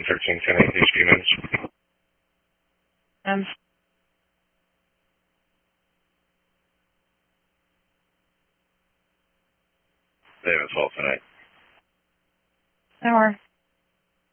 1310 these few minutes. They have a 12 tonight. Hour.